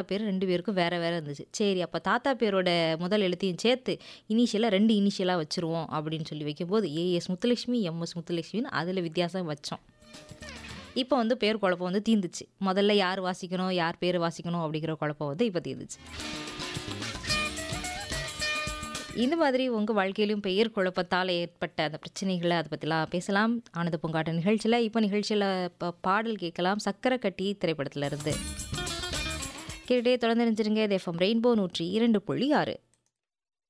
பேர் 2 பேருக்கும் வேற வேற இருந்துச்சு. சரி அப்ப தாத்தா பேரோட முதல் எழுத்தையும் சேர்த்து இனிஷியலா 2 இனிஷியலா வச்சுருவோம் அப்படின்னு சொல்லி வைக்கும்போது, ஏஎஸ் முத்துலட்சுமி, எம்எஸ் முத்துலட்சுமின்னு அதில வித்தியாசம் வச்சோம். இப்ப வந்து பேர் குழப்பம் வந்து தீர்ந்துச்சு. முதல்ல யார் வாசிக்கணும், யார் பேரு வாசிக்கணும் அப்படிங்கிற குழப்பம் வந்து இப்ப தீர்ந்துச்சு. இந்த மாதிரி உங்க வாழ்க்கையிலும் பெயர் குழப்பத்தால் ஏற்பட்ட அந்த பிரச்சனைகள அத பத்திலாம் பேசலாம். ஆனந்த பூங்காற்று நிகழ்ச்சியில. இப்ப நிகழ்ச்சியில பாடல் கேட்கலாம். சக்கர கட்டி திரைப்படத்திலிருந்து. கேட்டுட்டே தொடர்ந்து இணைஞ்சிருங்க. இது எஃப்எம் ரெயின்போ 102.6.